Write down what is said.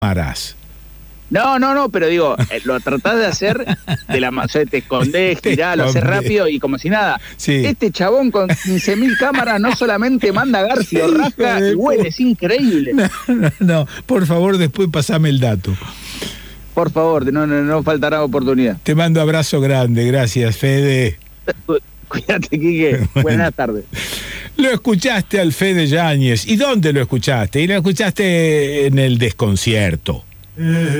cámaras. No, pero digo, lo tratás de hacer o sea, te escondés, tirás, lo haces rápido y como si nada. Sí. Este chabón con 15.000 cámaras no solamente manda a García, rasca y huele, es increíble. No, por favor, después pasame el dato. Por favor, no faltará oportunidad. Te mando abrazo grande, gracias, Fede. Cuídate, Quique. Buenas tardes. Lo escuchaste al Fede Yáñez. ¿Y dónde lo escuchaste? Y lo escuchaste en el desconcierto.